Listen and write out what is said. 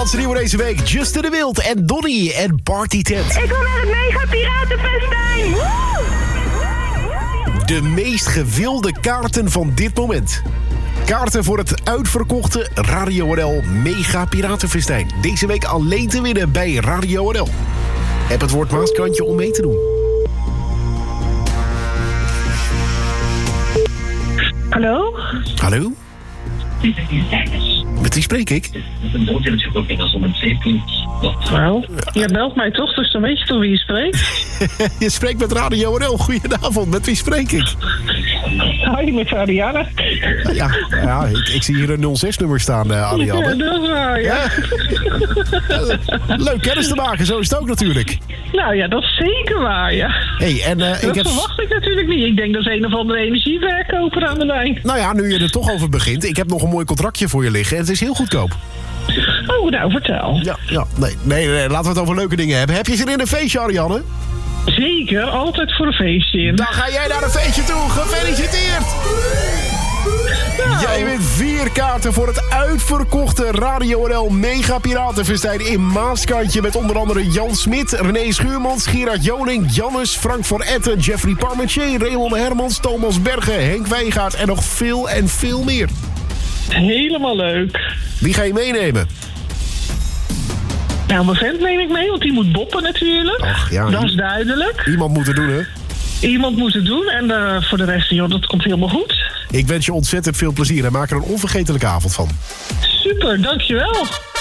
Nederlandse nieuwe deze week. Justin de Wild en Donnie en Party Tent. Ik wil naar het Mega Piratenfestijn. Woe! De meest gewilde kaarten van dit moment. Kaarten voor het uitverkochte Radio NL Mega Piratenfestijn. Deze week alleen te winnen bij Radio NL. Heb het woord Maaskantje om mee te doen. Hallo? Hallo? Met wie spreek ik? Nou, je belt mij toch, dus dan weet je toch wie je spreekt? Je spreekt met Radio NL. Goedenavond, met wie spreek ik? Hoi, met Ariane. Ja, ik zie hier een 06-nummer staan, Ariane. Ja, dat is waar, ja. Leuk kennis te maken, zo is het ook natuurlijk. Nou ja, dat is zeker waar, ja. Hey, en, dat ik heb... verwacht ik natuurlijk niet. Ik denk dat is een of andere energieverkoper aan de lijn. Nou ja, nu je er toch over begint. Ik heb nog een mooi contractje voor je liggen en het is heel goedkoop. Oh, nou, vertel. Ja, nee, laten we het over leuke dingen hebben. Heb je zin in een feestje, Ariane? Zeker, altijd voor een feestje in. Dan ga jij naar een feestje toe. Gefeliciteerd! Nou. Jij wint 4 kaarten voor het uitverkochte Radio NL Mega Piratenfestijn in Maaskantje. Met onder andere Jan Smit, René Schuurmans, Gerard Joning, Jannes, Frank van Etten, Jeffrey Parmentier, Raymond Hermans, Thomas Bergen, Henk Wijngaard en nog veel en veel meer. Helemaal leuk. Wie ga je meenemen? Nou, mijn vent neem ik mee, want die moet boppen natuurlijk. Ach, ja, dat is duidelijk. Iemand moet het doen, hè? Iemand moet het doen en voor de rest, joh, dat komt helemaal goed. Ik wens je ontzettend veel plezier en maak er een onvergetelijke avond van. Super, dankjewel.